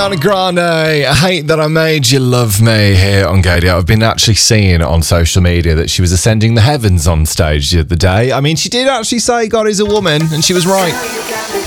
Ariana Grande, I hate that I made you love me here on Gadio. I've been actually seeing on social media that she was ascending the heavens on stage the other day. I mean, she did actually say God is a woman, and she was right.